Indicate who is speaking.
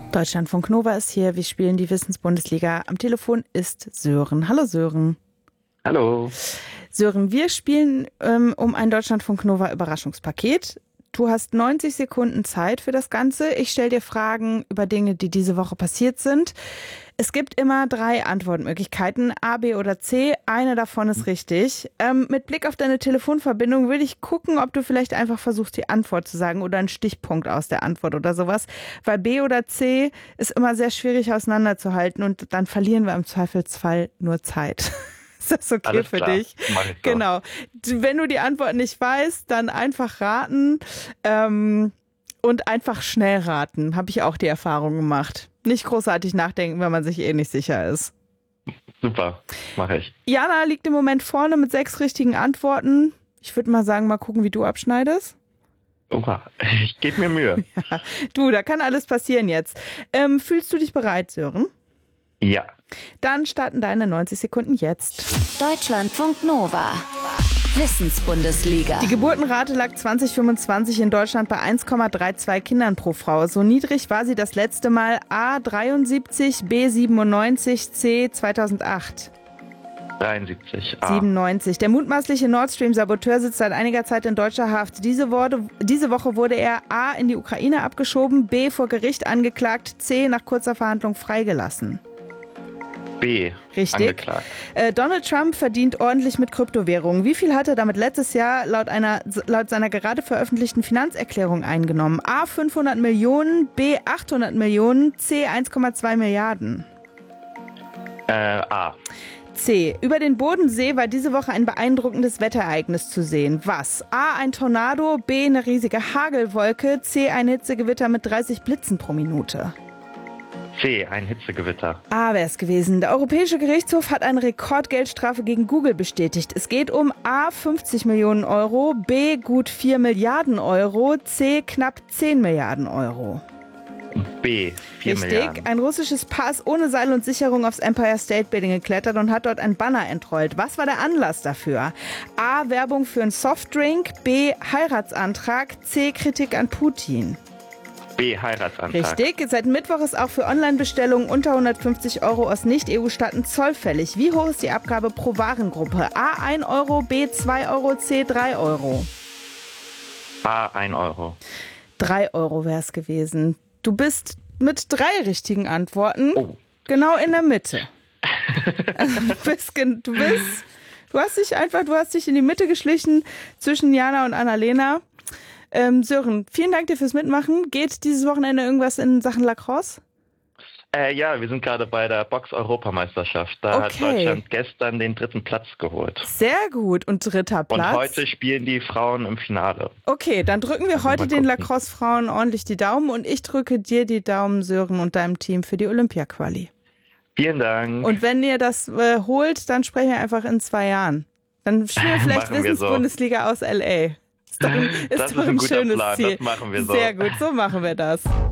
Speaker 1: Deutschlandfunk Nova ist hier. Wir spielen die Wissensbundesliga. Am Telefon ist Sören. Hallo Sören.
Speaker 2: Hallo.
Speaker 1: Sören, wir spielen um ein Deutschlandfunk Nova Überraschungspaket. Du hast 90 Sekunden Zeit für das Ganze. Ich stelle dir Fragen über Dinge, die diese Woche passiert sind. Es gibt immer 3 Antwortmöglichkeiten, A, B oder C. Eine davon ist richtig. Mit Blick auf deine Telefonverbindung würde ich gucken, ob du vielleicht einfach versuchst, die Antwort zu sagen oder einen Stichpunkt aus der Antwort oder sowas. Weil B oder C ist immer sehr schwierig auseinanderzuhalten und dann verlieren wir im Zweifelsfall nur Zeit. Ist das okay
Speaker 2: Alles
Speaker 1: für
Speaker 2: klar.
Speaker 1: dich?
Speaker 2: Mach ich so.
Speaker 1: Genau. Wenn du die Antwort nicht weißt, dann einfach raten und einfach schnell raten. Habe ich auch die Erfahrung gemacht. Nicht großartig nachdenken, wenn man sich eh nicht sicher ist.
Speaker 2: Super, mache ich.
Speaker 1: Jana liegt im Moment vorne mit 6 richtigen Antworten. Ich würde mal sagen, mal gucken, wie du abschneidest.
Speaker 2: Oha, ich gebe mir Mühe.
Speaker 1: Ja. Du, da kann alles passieren jetzt. Fühlst du dich bereit, Sören?
Speaker 2: Ja.
Speaker 1: Dann starten deine 90 Sekunden jetzt.
Speaker 3: Deutschlandfunk Nova. Wissensbundesliga.
Speaker 1: Die Geburtenrate lag 2025 in Deutschland bei 1,32 Kindern pro Frau. So niedrig war sie das letzte Mal A 73, B 97, C 2008.
Speaker 2: 73.
Speaker 1: 97. Der mutmaßliche Nord Stream-Saboteur sitzt seit einiger Zeit in deutscher Haft. Diese Woche wurde er A in die Ukraine abgeschoben, B vor Gericht angeklagt, C nach kurzer Verhandlung freigelassen.
Speaker 2: B.
Speaker 1: Richtig.
Speaker 2: Angeklagt.
Speaker 1: Donald Trump verdient ordentlich mit Kryptowährungen. Wie viel hat er damit letztes Jahr laut seiner gerade veröffentlichten Finanzerklärung eingenommen? A. 500 Millionen, B. 800 Millionen, C. 1,2 Milliarden.
Speaker 2: A.
Speaker 1: C. Über den Bodensee war diese Woche ein beeindruckendes Wetterereignis zu sehen. Was? A. Ein Tornado, B. Eine riesige Hagelwolke, C. Ein Hitzegewitter mit 30 Blitzen pro Minute.
Speaker 2: C. Ein Hitzegewitter.
Speaker 1: A wäre es gewesen. Der Europäische Gerichtshof hat eine Rekordgeldstrafe gegen Google bestätigt. Es geht um A. 50 Millionen Euro, B. gut 4 Milliarden Euro, C. knapp 10 Milliarden Euro.
Speaker 2: B. 4
Speaker 1: Richtig.
Speaker 2: Milliarden.
Speaker 1: Ein russisches Paar ist ohne Seil und Sicherung aufs Empire State Building geklettert und hat dort ein Banner entrollt. Was war der Anlass dafür? A. Werbung für einen Softdrink, B. Heiratsantrag, C. Kritik an Putin.
Speaker 2: B. Heiratsantrag.
Speaker 1: Richtig. Seit Mittwoch ist auch für Online-Bestellungen unter 150 Euro aus Nicht-EU-Staaten Zoll fällig. Wie hoch ist die Abgabe pro Warengruppe? A. 1 Euro, B. 2 Euro, C. 3 Euro.
Speaker 2: A. 1 Euro.
Speaker 1: 3 Euro wäre es gewesen. Du bist mit 3 richtigen Antworten genau in der Mitte. Du hast dich in die Mitte geschlichen zwischen Jana und Annalena. Sören, vielen Dank dir fürs Mitmachen. Geht dieses Wochenende irgendwas in Sachen Lacrosse?
Speaker 2: Ja, wir sind gerade bei der Box-Europameisterschaft. Da hat Deutschland gestern den 3. Platz geholt.
Speaker 1: Sehr gut. Und 3. Platz?
Speaker 2: Und heute spielen die Frauen im Finale.
Speaker 1: Okay, dann drücken wir heute den Lacrosse-Frauen ordentlich die Daumen und ich drücke dir die Daumen, Sören, und deinem Team für die Olympia-Quali.
Speaker 2: Vielen Dank.
Speaker 1: Und wenn ihr das holt, dann sprechen wir einfach in 2 Jahren. Dann spielen wir vielleicht Wissensbundesliga aus L.A. Ist doch ein
Speaker 2: ein guter
Speaker 1: schönes
Speaker 2: Plan.
Speaker 1: Ziel.
Speaker 2: Das machen wir so.
Speaker 1: Sehr gut, so machen wir das.